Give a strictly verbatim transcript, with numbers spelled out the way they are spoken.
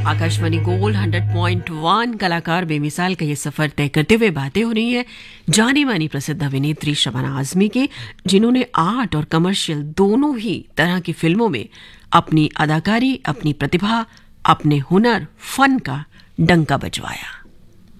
Akashvani gold hundred point one कलाकार बेमिसाल का ये सफर तय करते हुए बातें हो रही है जानी मानी प्रसिद्ध अभिनेत्री शबाना आजमी की, जिन्होंने आर्ट और कमर्शियल दोनों ही तरह की फिल्मों में अपनी अदाकारी, अपनी प्रतिभा, अपने हुनर, फन का डंका बजवाया।